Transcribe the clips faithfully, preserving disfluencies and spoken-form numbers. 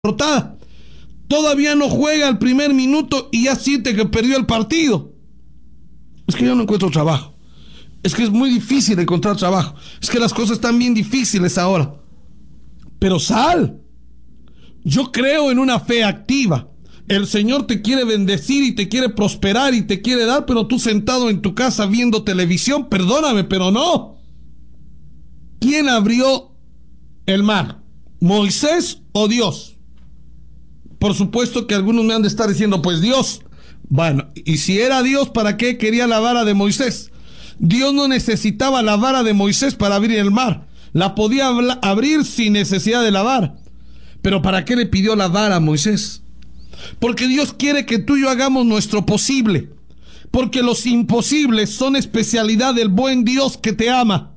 derrotada. Todavía no juega el primer minuto y ya siente que perdió el partido. Es que yo no encuentro trabajo. Es que es muy difícil encontrar trabajo. Es que las cosas están bien difíciles ahora. Pero sal. Yo creo en una fe activa. El Señor te quiere bendecir y te quiere prosperar y te quiere dar, pero tú sentado en tu casa viendo televisión, perdóname, pero no. ¿Quién abrió el mar? ¿Moisés o Dios? Por supuesto que algunos me han de estar diciendo, pues Dios. Bueno, y si era Dios, ¿para qué quería la vara de Moisés? Dios no necesitaba la vara de Moisés para abrir el mar. La podía abrir sin necesidad de la vara. Pero ¿para qué le pidió la vara a Moisés? Porque Dios quiere que tú y yo hagamos nuestro posible. Porque los imposibles son especialidad del buen Dios que te ama.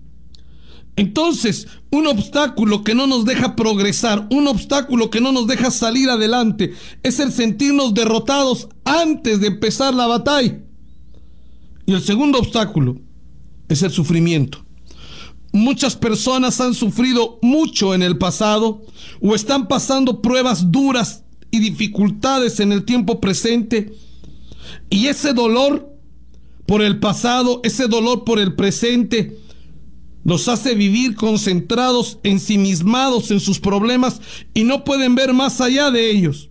Entonces, un obstáculo que no nos deja progresar, un obstáculo que no nos deja salir adelante, es el sentirnos derrotados antes de empezar la batalla. Y el segundo obstáculo es el sufrimiento. Muchas personas han sufrido mucho en el pasado o están pasando pruebas duras y dificultades en el tiempo presente. Y ese dolor por el pasado, ese dolor por el presente, los hace vivir concentrados, ensimismados en sus problemas y no pueden ver más allá de ellos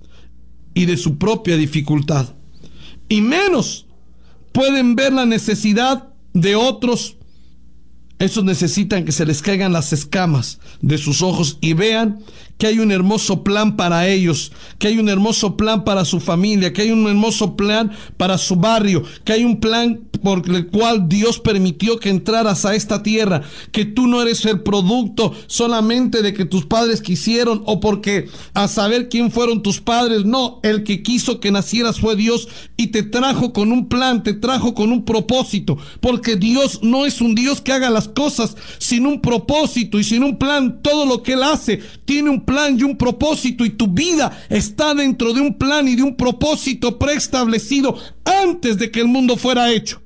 y de su propia dificultad. Y menos pueden ver la necesidad de otros. Esos necesitan que se les caigan las escamas de sus ojos y vean que hay un hermoso plan para ellos, que hay un hermoso plan para su familia, que hay un hermoso plan para su barrio, que hay un plan por el cual Dios permitió que entraras a esta tierra, que tú no eres el producto solamente de que tus padres quisieron o porque a saber quién fueron tus padres. No, el que quiso que nacieras fue Dios y te trajo con un plan, te trajo con un propósito, porque Dios no es un Dios que haga las cosas sin un propósito y sin un plan. Todo lo que Él hace tiene un plan y un propósito, y tu vida está dentro de un plan y de un propósito preestablecido antes de que el mundo fuera hecho.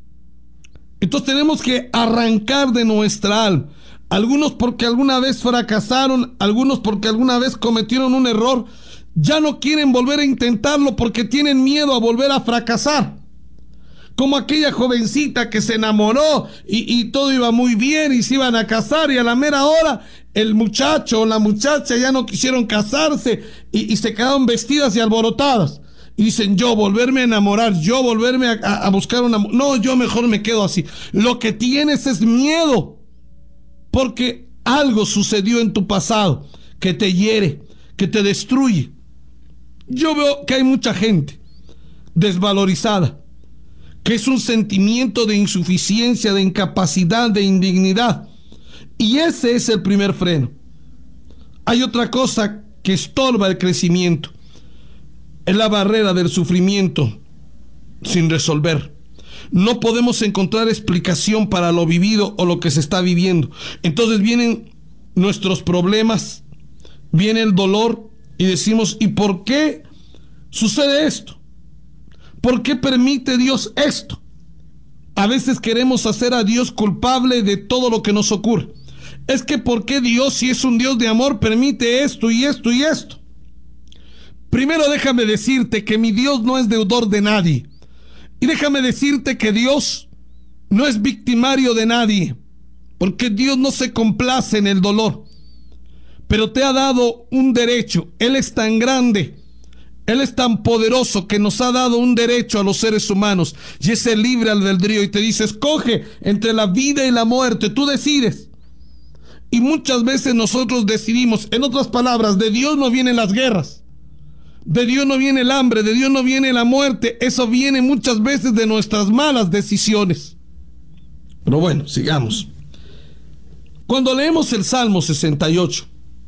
Entonces tenemos que arrancar de nuestra alma. Algunos porque alguna vez fracasaron, algunos porque alguna vez cometieron un error, ya no quieren volver a intentarlo porque tienen miedo a volver a fracasar. Como aquella jovencita que se enamoró y, y todo iba muy bien y se iban a casar, y a la mera hora el muchacho o la muchacha ya no quisieron casarse y, y se quedaron vestidas y alborotadas. Y dicen, yo volverme a enamorar, yo volverme a, a, a buscar una... No, yo mejor me quedo así. Lo que tienes es miedo, porque algo sucedió en tu pasado que te hiere, que te destruye. Yo veo que hay mucha gente desvalorizada, que es un sentimiento de insuficiencia, de incapacidad, de indignidad. Y ese es el primer freno. Hay otra cosa que estorba el crecimiento. Es la barrera del sufrimiento sin resolver. No podemos encontrar explicación para lo vivido o lo que se está viviendo. Entonces vienen nuestros problemas, viene el dolor y decimos, ¿y por qué sucede esto? ¿Por qué permite Dios esto? A veces queremos hacer a Dios culpable de todo lo que nos ocurre. Es que ¿por qué Dios, si es un Dios de amor, permite esto y esto y esto? Primero déjame decirte que mi Dios no es deudor de nadie. Y déjame decirte que Dios no es victimario de nadie, porque Dios no se complace en el dolor. Pero te ha dado un derecho. Él es tan grande, Él es tan poderoso que nos ha dado un derecho a los seres humanos, y es el libre albedrío, y te dice, escoge entre la vida y la muerte, tú decides. Y muchas veces nosotros decidimos. En otras palabras, de Dios no vienen las guerras, de Dios no viene el hambre, de Dios no viene la muerte. Eso viene muchas veces de nuestras malas decisiones. Pero bueno, sigamos. Cuando leemos el Salmo sesenta y ocho,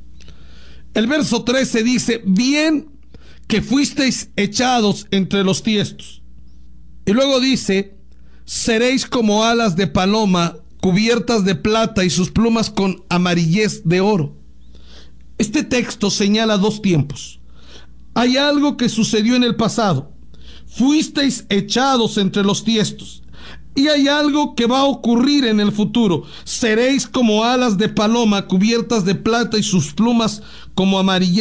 el verso trece dice, bien que fuisteis echados entre los tiestos. Y luego dice, seréis como alas de paloma cubiertas de plata y sus plumas con amarillez de oro. Este texto señala dos tiempos. Hay algo que sucedió en el pasado. Fuisteis echados entre los tiestos. Y hay algo que va a ocurrir en el futuro. Seréis como alas de paloma cubiertas de plata y sus plumas como amarillentas